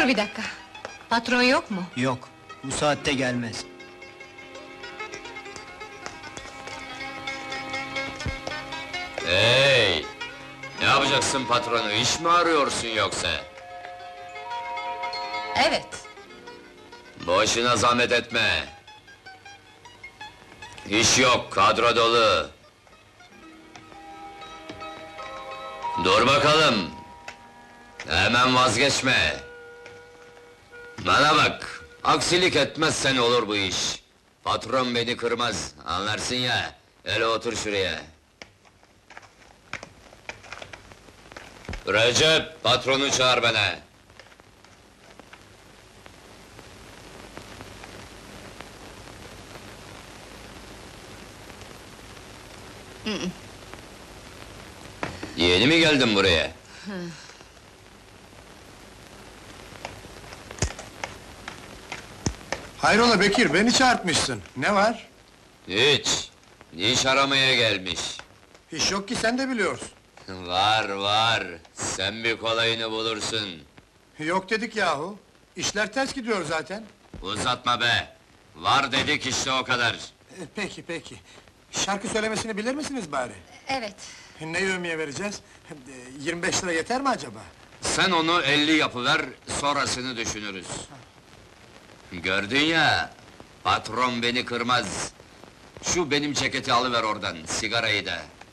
Dur bir dakika. Patron yok mu? Yok, bu saatte gelmez. Hey! Ne yapacaksın patronu, iş mi arıyorsun yoksa? Evet. Boşuna zahmet etme. İş yok, kadro dolu. Dur bakalım. Hemen vazgeçme. Bana bak, aksilik etmezsen olur bu iş. Patron beni kırmaz, anlarsın ya. Hele otur şuraya. Recep, patronu çağır bana. Yeni mi geldin buraya? Hayrola Bekir, beni çağırtmışsın. Ne var? Hiç. İş aramaya gelmiş. İş yok ki, sen de biliyorsun. Var var. Sen bir kolayını bulursun. Yok dedik yahu. İşler ters gidiyor zaten. Uzatma be. Var dedik işte o kadar. Peki, peki. Şarkı söylemesini bilir misiniz bari? Evet. Ne yevmiye vereceğiz? 25 lira yeter mi acaba? Sen onu 50 yapıver, sonrasını düşünürüz. Gördün ya, patron beni kırmaz. Şu benim ceketi alıver oradan, sigarayı da.